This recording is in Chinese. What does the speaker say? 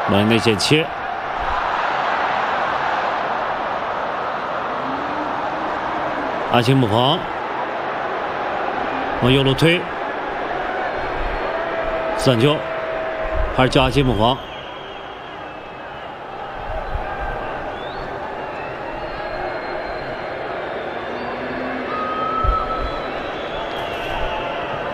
往内线切，阿青木黄往右路推，3球，还是叫阿青木黄。